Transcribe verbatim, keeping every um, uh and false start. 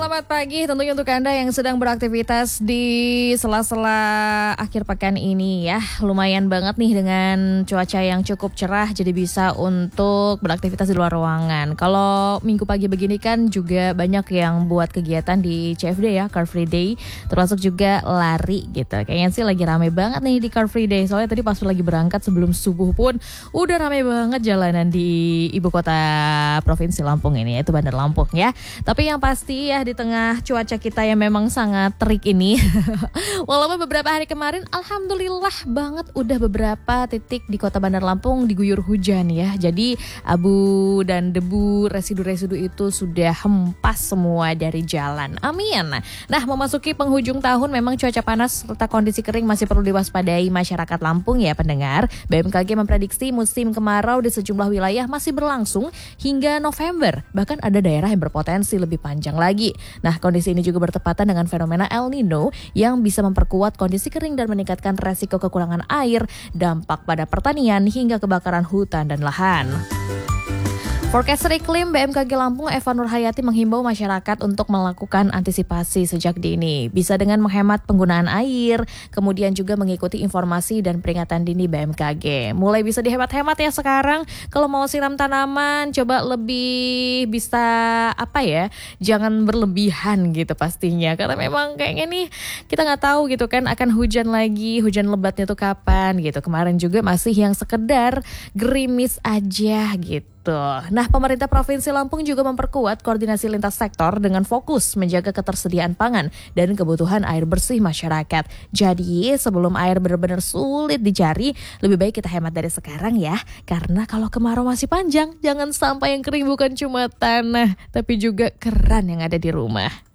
Selamat pagi tentunya untuk Anda yang sedang beraktivitas di sela-sela akhir pekan ini ya. Lumayan banget nih dengan cuaca yang cukup cerah, jadi bisa untuk beraktivitas di luar ruangan. Kalau minggu pagi begini kan juga banyak yang buat kegiatan di C F D ya, Car Free Day, termasuk juga lari gitu. Kayaknya sih lagi rame banget nih di Car Free Day, soalnya tadi pas lagi berangkat sebelum subuh pun udah rame banget jalanan di ibu kota provinsi Lampung ini, yaitu Bandar Lampung ya. Tapi yang pasti ya, di tengah cuaca kita yang memang sangat terik ini walaupun beberapa hari kemarin alhamdulillah banget udah beberapa titik di kota Bandar Lampung diguyur hujan ya. Jadi abu dan debu, residu-residu itu sudah hempas semua dari jalan. Amin. Nah, memasuki penghujung tahun memang cuaca panas serta kondisi kering masih perlu diwaspadai masyarakat Lampung ya pendengar. B M K G memprediksi musim kemarau di sejumlah wilayah masih berlangsung hingga November. Bahkan ada daerah yang berpotensi lebih panjang lagi. Nah, kondisi ini juga bertepatan dengan fenomena El Nino yang bisa memperkuat kondisi kering dan meningkatkan resiko kekurangan air, dampak pada pertanian hingga kebakaran hutan dan lahan. Forecaster iklim B M K G Lampung Eva Nurhayati menghimbau masyarakat untuk melakukan antisipasi sejak dini. Bisa dengan menghemat penggunaan air, kemudian juga mengikuti informasi dan peringatan dini B M K G. Mulai bisa dihemat-hemat ya sekarang. Kalau mau siram tanaman, coba lebih bisa apa ya, jangan berlebihan gitu pastinya. Karena memang kayaknya nih kita nggak tahu gitu kan akan hujan lagi, hujan lebatnya tuh kapan gitu. Kemarin juga masih yang sekedar gerimis aja gitu. Nah, pemerintah Provinsi Lampung juga memperkuat koordinasi lintas sektor dengan fokus menjaga ketersediaan pangan dan kebutuhan air bersih masyarakat. Jadi, sebelum air benar-benar sulit dicari, lebih baik kita hemat dari sekarang ya. Karena kalau kemarau masih panjang, jangan sampai yang kering bukan cuma tanah, tapi juga keran yang ada di rumah.